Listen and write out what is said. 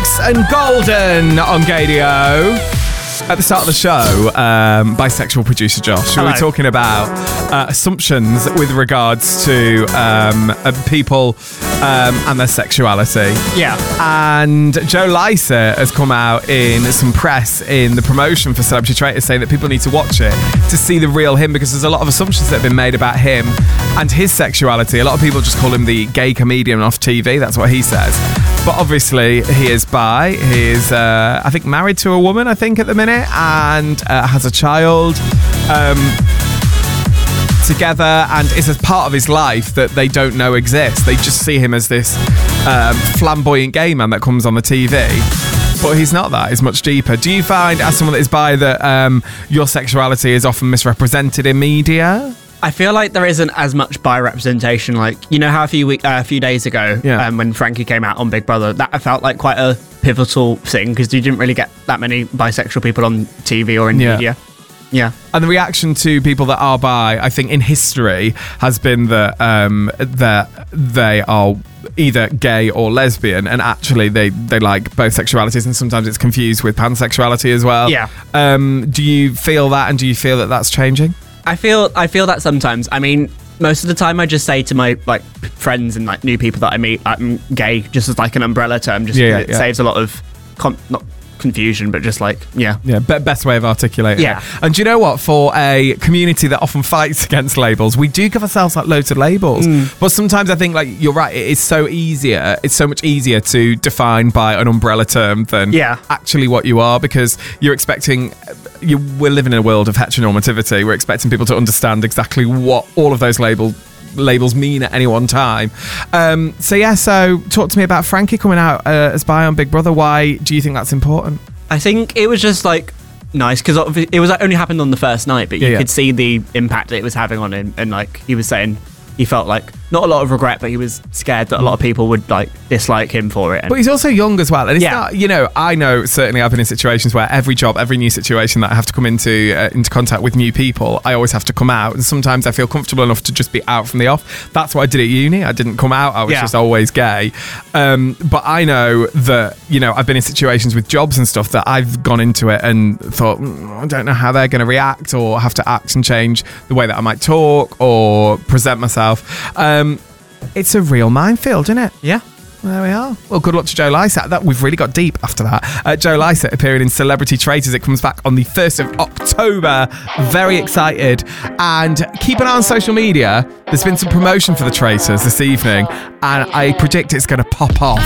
Alex and Golden on Gadio. At the start of the show, bisexual producer Josh, we were talking about assumptions with regards to people and their sexuality. Yeah. And Joe Lycett has come out in some press in the promotion for Celebrity Traitors saying that people need to watch it to see the real him, because there's a lot of assumptions that have been made about him and his sexuality. A lot of people just call him the gay comedian off TV. That's what he says. But obviously, he is bi. He is, I think, married to a woman, I think, at the minute, and has a child together, and is a part of his life that they don't know exists. They just see him as this flamboyant gay man that comes on the TV. But he's not that. He's much deeper. Do you find, as someone that is bi, that your sexuality is often misrepresented in media? I feel like there isn't as much bi representation. Like, you know how a few days ago, when Frankie came out on Big Brother, that felt like quite a pivotal thing, because you didn't really get that many bisexual people on TV or in media. Yeah. And the reaction to people that are bi, I think, in history has been that they are either gay or lesbian, and actually they like both sexualities, and sometimes it's confused with pansexuality as well. Yeah. Do you feel that, and do you feel that that's changing? I feel that sometimes. I mean, most of the time I just say to my friends and new people that I meet, I'm gay, just as an umbrella term, just because it saves a lot of not confusion, but just best way of articulating it. And do you know what, for a community that often fights against labels, we do give ourselves loads of labels, but sometimes I think you're right, it's so much easier to define by an umbrella term than actually what you are, because we're living in a world of heteronormativity. We're expecting people to understand exactly what all of those labels mean at any one time. So talk to me about Frankie coming out as bi on Big Brother. Why do you think that's important? I think it was just nice, because it was only happened on the first night, but you could see the impact that it was having on him, and he was saying he felt not a lot of regret, but he was scared that a lot of people would dislike him for it. But he's also young as well, and it's not, I know certainly I've been in situations where every new situation that I have to come into contact with new people, I always have to come out, and sometimes I feel comfortable enough to just be out from the off. That's what I did at uni. I didn't come out. I was just always gay. But I know that I've been in situations with jobs and stuff that I've gone into it and thought, I don't know how they're going to react, or have to act and change the way that I might talk or present myself. It's a real minefield, isn't it? Yeah. There we are. Well, good luck to Joe Lycett. We've really got deep after that. Joe Lycett appearing in Celebrity Traitors. It comes back on the 1st of October. Very excited. And keep an eye on social media. There's been some promotion for the Traitors this evening, and I predict it's going to pop off.